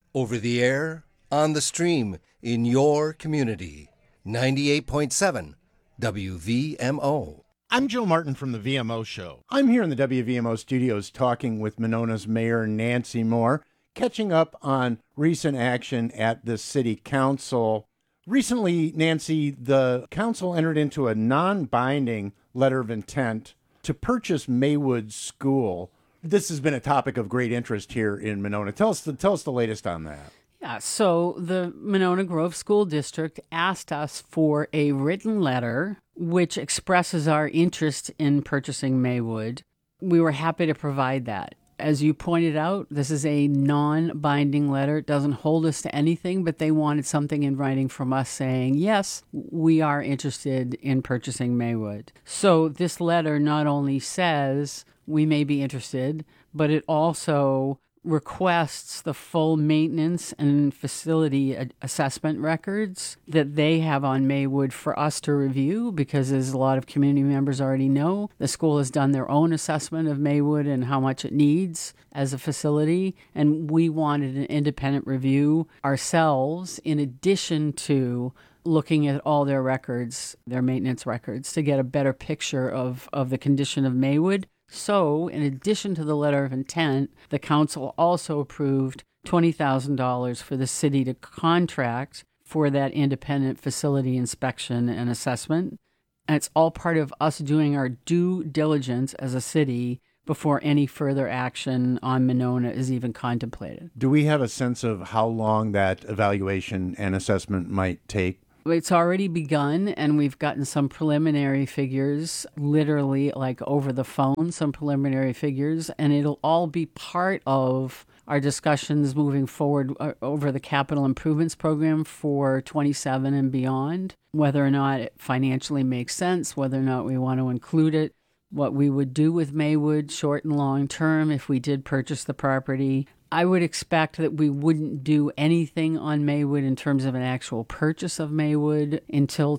Over the air, on the stream, in your community. 98.7 WVMO. I'm Joe Martin from the VMO Show. I'm here in the WVMO studios talking with Monona's Mayor Nancy Moore, catching up on recent action at the City Council. Recently, Nancy, the council entered into a non-binding letter of intent to purchase Maywood School. This has been a topic of great interest here in Monona. Tell us the latest on that. Yeah, so the Monona Grove School District asked us for a written letter which expresses our interest in purchasing Maywood. We were happy to provide that. As you pointed out, this is a non-binding letter. It doesn't hold us to anything, but they wanted something in writing from us saying, yes, we are interested in purchasing Maywood. So this letter not only says we may be interested, but it also requests the full maintenance and facility assessment records that they have on Maywood for us to review, because as a lot of community members already know, the school has done their own assessment of Maywood and how much it needs as a facility, and we wanted an independent review ourselves in addition to looking at all their records, their maintenance records, to get a better picture of the condition of Maywood. So, in addition to the letter of intent, the council also approved $20,000 for the city to contract for that independent facility inspection and assessment. And it's all part of us doing our due diligence as a city before any further action on Monona is even contemplated. Do we have a sense of how long that evaluation and assessment might take? It's already begun, and we've gotten some preliminary figures, literally like over the phone, some preliminary figures, and it'll all be part of our discussions moving forward over the capital improvements program for 27 and beyond, whether or not it financially makes sense, whether or not we want to include it, what we would do with Maywood short and long term if we did purchase the property. I would expect that we wouldn't do anything on Maywood in terms of an actual purchase of Maywood until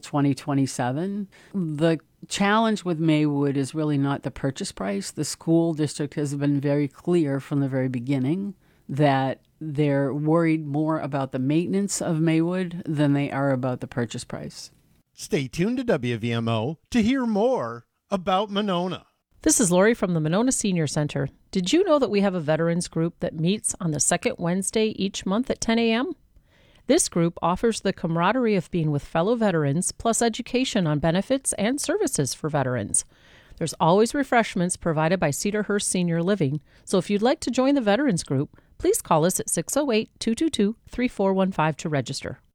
2027. The challenge with Maywood is really not the purchase price. The school district has been very clear from the very beginning that they're worried more about the maintenance of Maywood than they are about the purchase price. Stay tuned to WVMO to hear more about Monona. This is Lori from the Monona Senior Center. Did you know that we have a veterans group that meets on the second Wednesday each month at 10 a.m.? This group offers the camaraderie of being with fellow veterans, plus education on benefits and services for veterans. There's always refreshments provided by Cedarhurst Senior Living, so if you'd like to join the veterans group, please call us at 608-222-3415 to register.